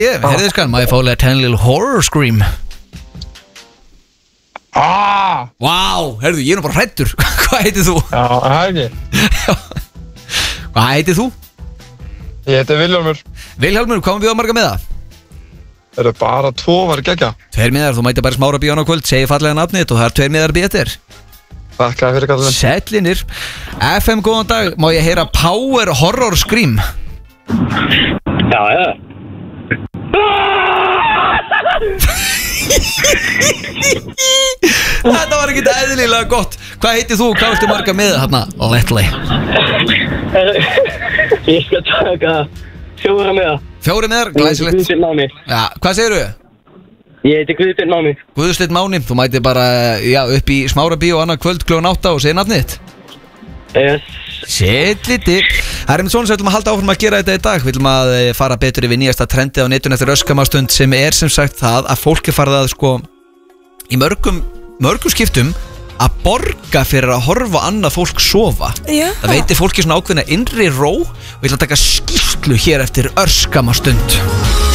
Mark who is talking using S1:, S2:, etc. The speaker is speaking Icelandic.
S1: Heyrðu þið skan, má ég fá að 10 little horror scream? Heyrðu, ég er nú bara hræddur. Hvað heitir þú?
S2: Já, það ekki.
S1: Hvað heitir þú?
S2: Ég heiti Vilhjálmur.
S1: Vilhjálmur, hvað við á marga með það?
S2: Það eru bara 2 var gegja.
S1: 2 miðar, þú mæti bara Smára bíó annað kvöld, segi fallega nafnið og það er 2 miðar betur.
S2: Þakka fyrir kallinn.
S1: Sætlinir. FM, góðan dag, má ég heyra Power Horror Scream?
S3: Já.
S1: Þetta var ekkert eðlilega gott. Hvað heitir þú? Hvað viltu marga með þarna? Letly.
S3: Ég skal taka 4 miða.
S1: 4 miðar, glæsilegt.
S3: Guðsteinn Máni.
S1: Já, hvað segirðu?
S3: Ég heiti Guðsteinn Máni.
S1: Guðsteinn Máni, þú mæti bara upp í Smára bíó annað kvöld klukkan 8 og segir nafnið þitt.
S3: Yes.
S1: Liti. Það er með svona sem við ætlum að halda áfram að gera þetta í dag. Við ætlum að fara betur yfir nýjasta trendið á netun eftir öskamastund sem er sem sagt það að fólki farið að sko í mörgum skiptum að borga fyrir að horfa annað fólk sofa. Það veitir fólki svona ákveðna innri ró og ég ætla að taka skýrslu hér eftir öskamastund.